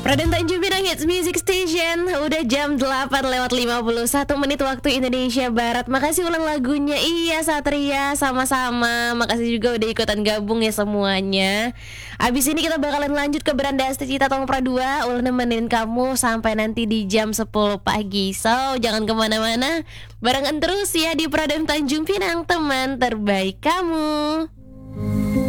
Raden Tanjung Pinang Hits Music Station. Udah jam 8:51 waktu Indonesia Barat. Makasih ulang lagunya. Iya Satria, sama-sama. Makasih juga udah ikutan gabung ya semuanya. Abis ini kita bakalan lanjut ke Beranda Cita Tong Pradua. Ulun nemenin kamu sampai nanti di jam 10 pagi. So jangan kemana-mana, barengan terus ya di Pradam Tanjung Pinang, teman terbaik kamu.